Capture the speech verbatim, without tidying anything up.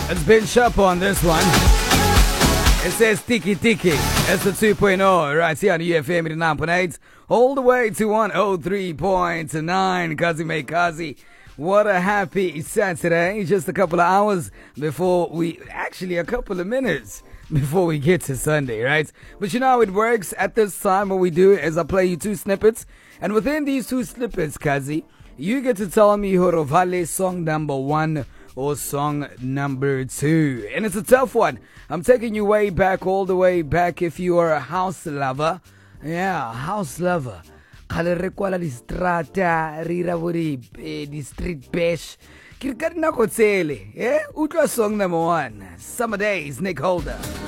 It's been sharp on this one. It says Tiki Tiki. It's the two point oh right here on U F M eighty-nine point eight. All the way to one oh three point nine. Kazi May Kazi. What a happy Saturday. Just a couple of hours before we, actually a couple of minutes before we get to Sunday, right? But you know how it works at this time. What we do is I play you two snippets. And within these two snippets, Kazi, you get to tell me Horovale song number one or song number two. And it's a tough one. I'm taking you way back, all the way back if you are a house lover. Yeah, house lover. Kale re kwala di strata, rira bo di di street bash. Ke re ka dinako tsele, eh? Utlwa song number one. Summer Days, Nick Holder.